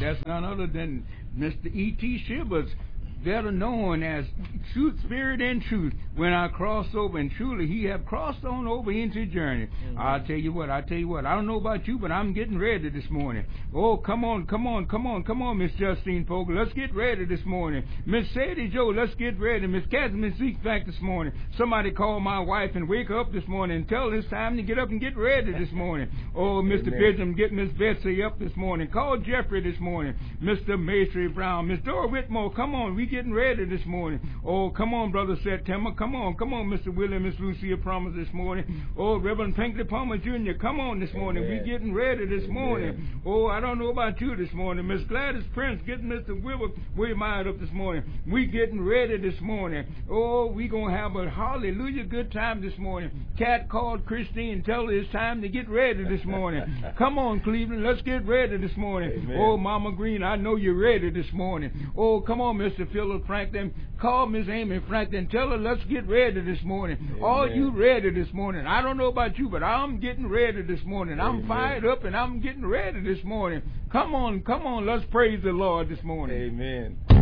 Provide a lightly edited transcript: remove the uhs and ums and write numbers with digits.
That's none other than Mr. E.T. Shivers, better known as Truth, Spirit, and Truth. When I cross over, and truly he have crossed on over into journey. Mm-hmm. I'll tell you what. I don't know about you, but I'm getting ready this morning. Oh, come on, Miss Justine Fogel. Let's get ready this morning. Miss Sadie Joe, let's get ready. Miss Catherine Zeke's back this morning. Somebody call my wife and wake her up this morning and tell her it's time to get up and get ready this morning. Oh, Mr. Bidgham, get Miss Betsy up this morning. Call Jeffrey this morning. Mr. Maestri Brown. Miss Dora Whitmore, come on. We getting ready this morning. Oh, come on, Brother September. Come on, Mr. William, Miss Lucia Promise this morning. Oh, Reverend Pinkley Palmer Jr., come on this morning. We getting ready this morning. Oh, I don't know about you this morning. Miss Gladys Prince, get Mr. William up this morning. We getting ready this morning. Oh, we gonna have a hallelujah good time this morning. Cat called Christine, tell her it's time to get ready this morning. Come on, Cleveland, let's get ready this morning. Amen. Oh, Mama Green, I know you're ready this morning. Oh, come on, Mr. Philip Franklin, call Miss Amy Franklin, tell her let's get ready this morning. Amen. All you ready this morning? I don't know about you, but I'm getting ready this morning. I'm fired up and I'm getting ready this morning. Come on, let's praise the Lord this morning. Amen.